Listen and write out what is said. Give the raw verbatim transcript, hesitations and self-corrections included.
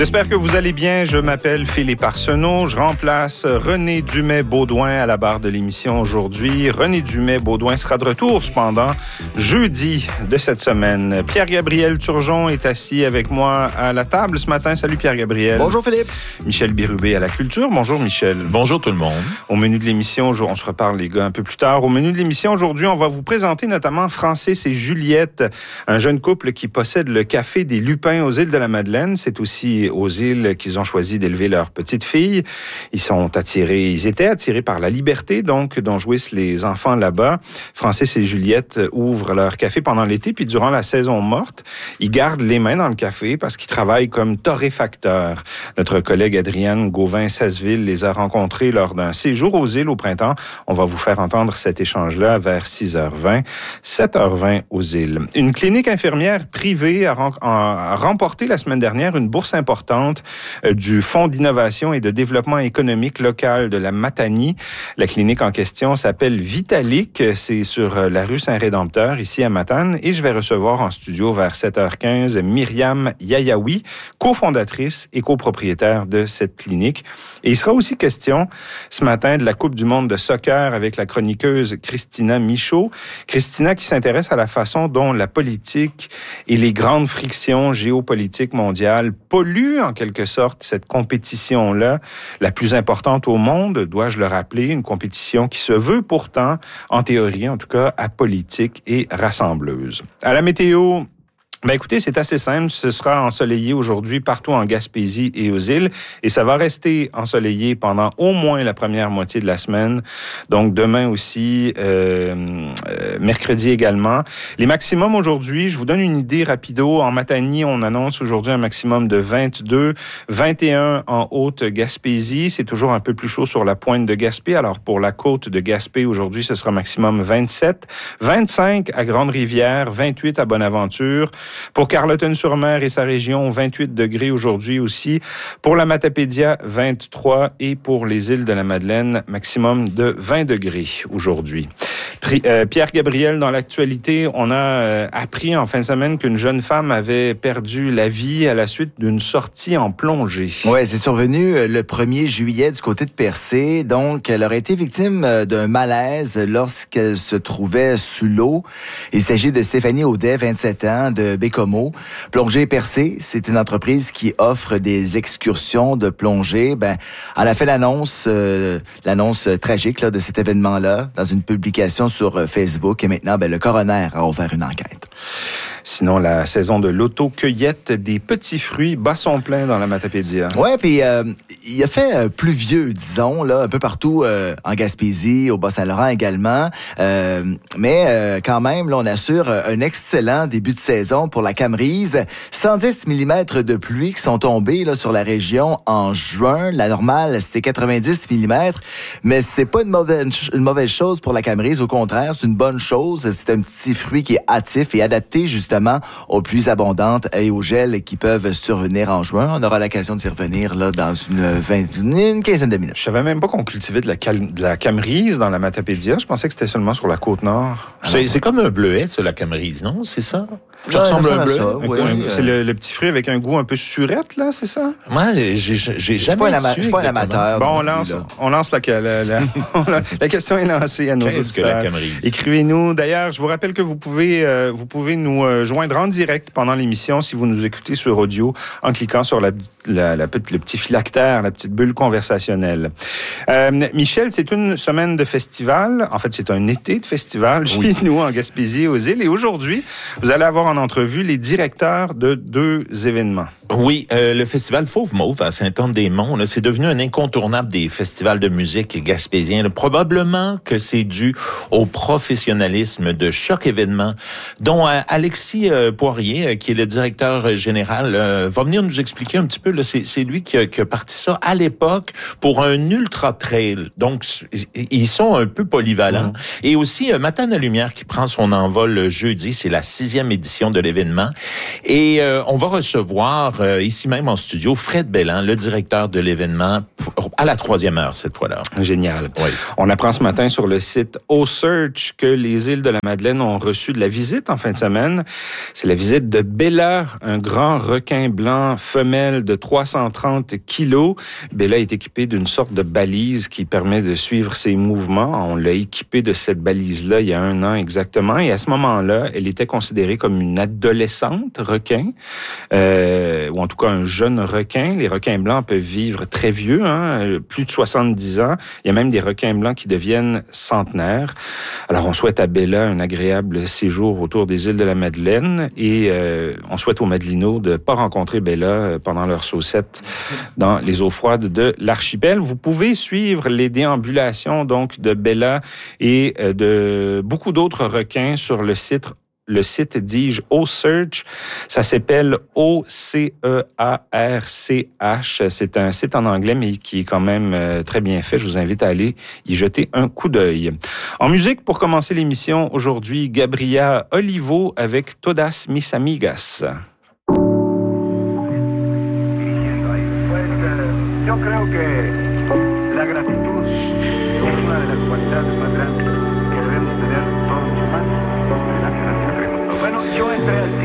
J'espère que vous allez bien. Je m'appelle Philippe Arsenault. Je remplace René Dumais-Baudouin à la barre de l'émission aujourd'hui. René Dumais-Baudouin sera de retour cependant jeudi de cette semaine. Pierre-Gabriel Turgeon est assis avec moi à la table ce matin. Salut Pierre-Gabriel. Bonjour Philippe. Michel Birubé à la culture. Bonjour Michel. Bonjour tout le monde. Au menu de l'émission, on se reparle les gars un peu plus tard. Au menu de l'émission aujourd'hui, on va vous présenter notamment Francis et Juliette, un jeune couple qui possède le café des Lupins aux îles de la Madeleine. C'est aussi aux îles qu'ils ont choisi d'élever leur petite fille. Ils sont attirés, ils étaient attirés par la liberté, donc, dont jouissent les enfants là-bas. Francis et Juliette ouvrent leur café pendant l'été, puis durant la saison morte, ils gardent les mains dans le café parce qu'ils travaillent comme torréfacteurs. Notre collègue Adrienne Gauvin-Sasseville les a rencontrés lors d'un séjour aux îles au printemps. On va vous faire entendre cet échange-là vers six heures vingt, sept heures vingt aux îles. Une clinique infirmière privée a, ren- a remporté la semaine dernière une bourse importante du Fonds d'innovation et de développement économique local de la Matanie. La clinique en question s'appelle Vitalic. C'est sur la rue Saint-Rédempteur, ici à Matane. Et je vais recevoir en studio vers sept heures quinze Myriam Yayaoui, cofondatrice et copropriétaire de cette clinique. Et il sera aussi question ce matin de la Coupe du monde de soccer avec la chroniqueuse Christina Michaud. Christina qui s'intéresse à la façon dont la politique et les grandes frictions géopolitiques mondiales polluent en quelque sorte cette compétition-là, la plus importante au monde, dois-je le rappeler, une compétition qui se veut pourtant, en théorie en tout cas, apolitique et rassembleuse. À la météo, ben écoutez, c'est assez simple. Ce sera ensoleillé aujourd'hui partout en Gaspésie et aux îles. Et ça va rester ensoleillé pendant au moins la première moitié de la semaine. Donc demain aussi, euh, euh, mercredi également. Les maximums aujourd'hui, je vous donne une idée rapido. En Matanie, on annonce aujourd'hui un maximum de vingt-deux, vingt et un en Haute-Gaspésie. C'est toujours un peu plus chaud sur la pointe de Gaspé. Alors pour la côte de Gaspé, aujourd'hui, ce sera maximum vingt-sept, vingt-cinq à Grande-Rivière, vingt-huit à Bonaventure. Pour Carleton-sur-Mer et sa région, vingt-huit degrés aujourd'hui aussi. Pour la Matapédia, vingt-trois. Et pour les îles de la Madeleine, maximum de vingt degrés aujourd'hui. Euh, Pierre-Gabriel, dans l'actualité, on a euh, appris en fin de semaine qu'une jeune femme avait perdu la vie à la suite d'une sortie en plongée. Oui, c'est survenu le premier juillet du côté de Percé. Donc, elle aurait été victime d'un malaise lorsqu'elle se trouvait sous l'eau. Il s'agit de Stéphanie Audet, vingt-sept ans, de Bécomo. Plongée Percé, c'est une entreprise qui offre des excursions de plongée. Ben, elle a fait l'annonce, euh, l'annonce tragique là, de cet événement-là dans une publication sur Facebook. Et maintenant, ben, le coroner a ouvert une enquête. Sinon, la saison de l'auto-cueillette des petits fruits bat son plein dans la Matapédia. Oui, puis euh, il a fait euh, pluvieux, disons, là, un peu partout euh, en Gaspésie, au Bas-Saint-Laurent également. Euh, mais euh, quand même, là, on assure un excellent début de saison pour la Camerise. cent dix millimètres de pluie qui sont tombés là, sur la région en juin. La normale, c'est quatre-vingt-dix millimètres. Mais c'est pas une mauvaise, une mauvaise chose pour la Camerise. Au contraire, c'est une bonne chose. C'est un petit fruit qui est hâtif et adapté justement aux pluies abondantes et aux gels qui peuvent survenir en juin. On aura l'occasion d'y revenir là, dans une, vingt, une quinzaine de minutes. Je savais même pas qu'on cultivait de la, cal- de la camerise dans la Matapédia. Je pensais que c'était seulement sur la Côte-Nord. C'est, c'est comme un bleuet, ça, la camerise, non? C'est ça? Ça ouais, ressemble ça, à un bleuet? ça, oui, un, euh... C'est le, le petit fruit avec un goût un peu surette, là, c'est ça? Moi, j'ai, j'ai jamais su. Je suis pas un amateur. Bon, on lance, on lance la, la, la, la question est lancée à nos Qu'est-ce que la camerise? Écrivez-nous. D'ailleurs, je vous rappelle que vous pouvez, euh, vous pouvez nous euh, joindre en direct pendant l'émission si vous nous écoutez sur audio en cliquant sur la, la, la, le petit phylactère, la petite bulle conversationnelle. Euh, Michel, c'est une semaine de festival. En fait, c'est un été de festival chez oui. nous en Gaspésie aux îles. Et aujourd'hui, vous allez avoir en entrevue les directeurs de deux événements. Oui, euh, le festival Fauve Mauve à Saint-Anne-des-Monts, là, c'est devenu un incontournable des festivals de musique gaspésiens. Là, probablement que c'est dû au professionnalisme de Choc Événements, dont euh, Alexis euh, Poirier, euh, qui est le directeur général, euh, va venir nous expliquer un petit peu. Là, c'est, c'est lui qui a, qui a parti ça ça à l'époque pour un ultra trail. Donc, ils sont un peu polyvalents. Mmh. Et aussi, euh, Matin de Lumière qui prend son envol le jeudi, c'est la sixième édition de l'événement. Et euh, on va recevoir euh, ici même en studio Fred Belland, le directeur de l'événement, pour, à la troisième heure cette fois-là. Génial. Oui. On apprend ce matin sur le site O-Search que les îles de la Madeleine ont reçu de la visite en fin de semaine. C'est la visite de Bella, un grand requin blanc femelle de trois cent trente kilos. Bella est équipée d'une sorte de balise qui permet de suivre ses mouvements. On l'a équipée de cette balise-là il y a un an exactement. Et à ce moment-là, elle était considérée comme une adolescente requin, euh, ou en tout cas un jeune requin. Les requins blancs peuvent vivre très vieux, hein, plus de soixante-dix ans. Il y a même des requins blancs qui deviennent centenaires. Alors, on souhaite à Bella un agréable séjour autour des îles de la Madeleine et euh, on souhaite aux Madelinots de ne pas rencontrer Bella pendant leur saucette dans les eaux froides de l'archipel. Vous pouvez suivre les déambulations donc de Bella et de beaucoup d'autres requins sur le site Le site, dis-je, O-Search. Ça s'appelle O C E A R C H. C'est un site en anglais, mais qui est quand même euh, très bien fait. Je vous invite à aller y jeter un coup d'œil. En musique, pour commencer l'émission, aujourd'hui, Gabriela Olivo avec Todas Mis Amigas. Yo creo que la gratitud es una de las cualidades más grandes que debemos tener todos los humanos. Bueno, yo entré al